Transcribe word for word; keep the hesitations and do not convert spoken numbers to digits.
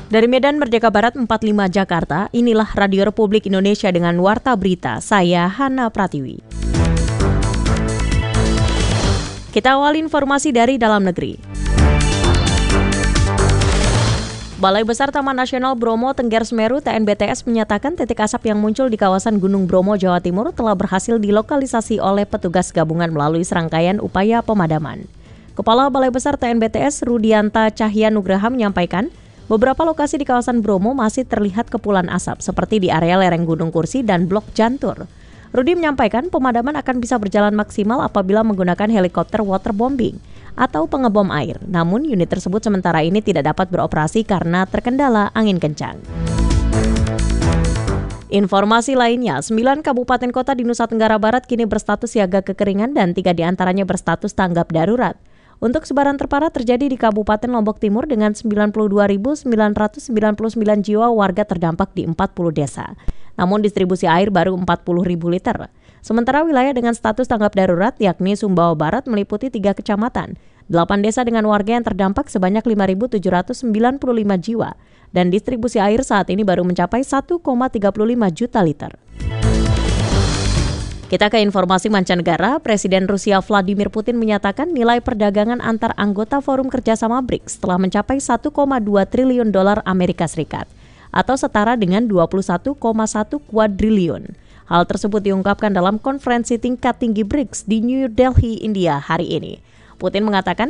Dari Medan Merdeka Barat empat puluh lima Jakarta, inilah Radio Republik Indonesia dengan Warta Berita, saya Hana Pratiwi. Kita awali informasi dari dalam negeri. Balai Besar Taman Nasional Bromo Tengger Semeru T N B T S menyatakan titik asap yang muncul di kawasan Gunung Bromo, Jawa Timur telah berhasil dilokalisasi oleh petugas gabungan melalui serangkaian upaya pemadaman. Kepala Balai Besar T N B T S Rudianta Cahya Nugraha menyampaikan, beberapa lokasi di kawasan Bromo masih terlihat kepulan asap seperti di area lereng Gunung Kursi dan Blok Jantur. Rudi menyampaikan pemadaman akan bisa berjalan maksimal apabila menggunakan helikopter waterbombing atau pengebom air. Namun unit tersebut sementara ini tidak dapat beroperasi karena terkendala angin kencang. Informasi lainnya, sembilan kabupaten kota di Nusa Tenggara Barat kini berstatus siaga kekeringan dan tiga diantaranya berstatus tanggap darurat. Untuk sebaran terparah terjadi di Kabupaten Lombok Timur dengan sembilan puluh dua ribu sembilan ratus sembilan puluh sembilan jiwa warga terdampak di empat puluh desa. Namun distribusi air baru empat puluh ribu liter. Sementara wilayah dengan status tanggap darurat yakni Sumbawa Barat meliputi tiga kecamatan, delapan desa dengan warga yang terdampak sebanyak lima ribu tujuh ratus sembilan puluh lima jiwa dan distribusi air saat ini baru mencapai satu koma tiga puluh lima juta liter. Kita ke informasi mancanegara, Presiden Rusia Vladimir Putin menyatakan nilai perdagangan antar anggota Forum Kerjasama B R I C S telah mencapai satu koma dua triliun dolar Amerika Serikat atau setara dengan dua puluh satu koma satu kuadriliun. Hal tersebut diungkapkan dalam konferensi tingkat tinggi B R I C S di New Delhi, India hari ini. Putin mengatakan